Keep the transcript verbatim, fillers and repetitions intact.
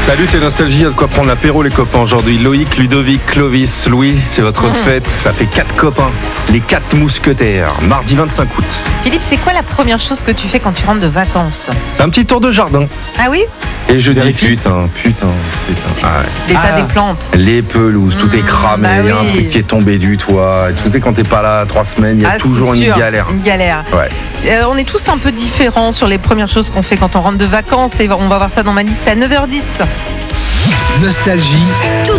Salut, c'est Nostalgie, il y a de quoi prendre l'apéro les copains aujourd'hui. Loïc, Ludovic, Clovis, Louis, c'est votre mmh. fête, ça fait quatre copains, les quatre mousquetaires, mardi vingt-cinq août. Philippe, c'est quoi la première chose que tu fais quand tu rentres de vacances ? Un petit tour de jardin. Ah oui ? Et je dis putain, putain, putain. Ah ouais. L'état ah, des plantes. Les pelouses, tout mmh, est cramé, il bah y a oui. un truc qui est tombé du toit. Tout est quand t'es pas là trois semaines, il y a ah, toujours une galère. Une galère. Ouais. Euh, on est tous un peu différents sur les premières choses qu'on fait quand on rentre de vacances et on va voir ça dans ma liste à neuf heures dix. Nostalgie, toute